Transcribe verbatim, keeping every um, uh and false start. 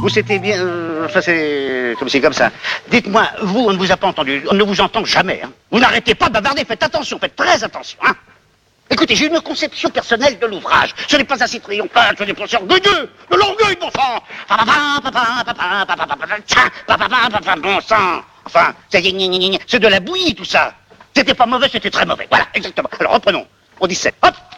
Ou c'était bien... euh, Enfin, c'est comme c'est comme ça. Dites-moi, vous, on ne vous a pas entendu. On ne vous entend jamais. Hein. Vous n'arrêtez pas de bavarder. Faites attention, faites très attention. Hein. Écoutez, j'ai une conception personnelle de l'ouvrage. Ce n'est pas assez triomphal, ce n'est pas assez orgueilleux. De l'orgueil, bon sang. Bon sang. Enfin, c'est de la bouillie, tout ça. C'était pas mauvais, c'était très mauvais. Voilà, exactement. Alors, reprenons. On dit sept. Hop.